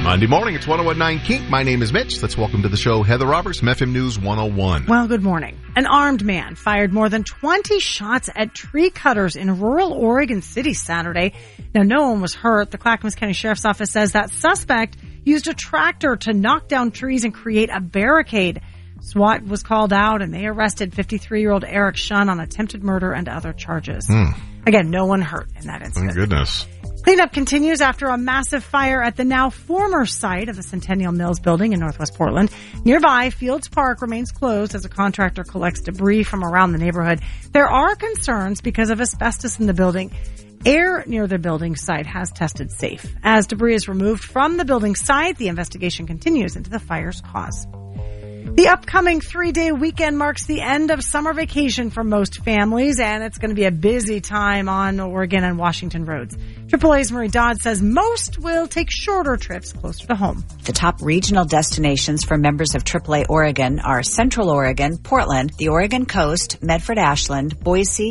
Monday morning, it's 101.9 Kink. My name is Mitch. Let's welcome to the show Heather Roberts, FM News 101. Well, good morning. An armed man fired more than 20 shots at tree cutters in rural Oregon City Saturday. Now, no one was hurt. The Clackamas County Sheriff's Office says that suspect used a tractor to knock down trees and create a barricade. SWAT was called out, and they arrested 53-year-old Eric Shun on attempted murder and other charges. Again, no one hurt in that incident. Thank goodness. Cleanup continues after a massive fire at the now former site of the Centennial Mills building in Northwest Portland. Nearby, Fields Park remains closed as a contractor collects debris from around the neighborhood. There are concerns because of asbestos in the building. Air near the building site has tested safe. As debris is removed from the building site, the investigation continues into the fire's cause. The upcoming 3-day weekend marks the end of summer vacation for most families, and it's going to be a busy time on Oregon and Washington roads. AAA's Marie Dodd says most will take shorter trips closer to home. The top regional destinations for members of AAA Oregon are Central Oregon, Portland, the Oregon coast, Medford Ashland, Boise,